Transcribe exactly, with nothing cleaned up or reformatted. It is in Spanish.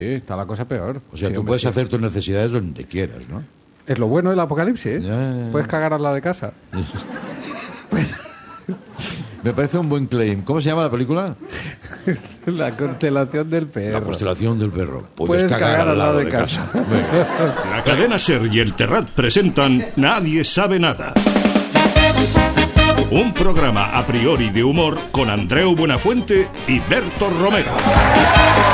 está la cosa peor. O sea, Sí, tú hombre, puedes sí. hacer tus necesidades donde quieras, ¿no? Es lo bueno del apocalipsis, ¿eh? Ya, ya, ya. Puedes cagar al lado de casa. Me parece un buen claim. ¿Cómo se llama la película? La constelación del perro. La constelación del perro. Puedes cagar al lado de casa. Venga. La cadena SER y el Terrat presentan Nadie sabe nada. Un programa a priori de humor con Andreu Buenafuente y Berto Romero.